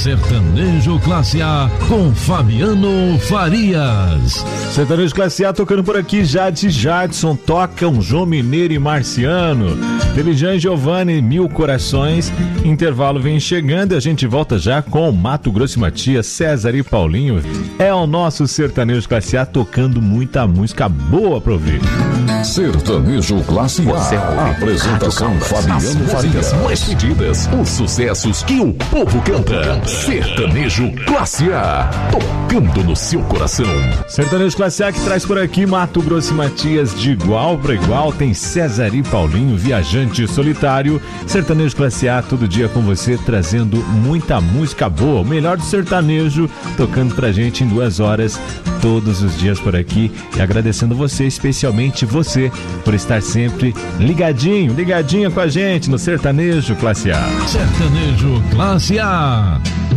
Sertanejo Classe A com Fabiano Farias. Sertanejo Classe A tocando por aqui, Jade Jadson, tocam João Mineiro e Marciano. Delijan Giovanni, Mil Corações. Intervalo vem chegando e a gente volta já com Mato Grosso e Matias, César e Paulinho. É o nosso Sertanejo Classe A tocando muita música boa pra ouvir. Sertanejo Classe A. Apresentação Fabiano Farias. Mais pedidas, os sucessos que o povo canta. Sertanejo Classe A, tocando no seu coração. Sertanejo Classe A que traz por aqui Mato Grosso e Matias, de igual para igual. Tem César e Paulinho, Viajante Solitário. Sertanejo Classe A todo dia com você, trazendo muita música boa, o melhor do sertanejo, tocando pra gente em 2 horas todos os dias por aqui. E agradecendo você, especialmente você, por estar sempre ligadinha com a gente no Sertanejo Classe A. Sertanejo Classe A.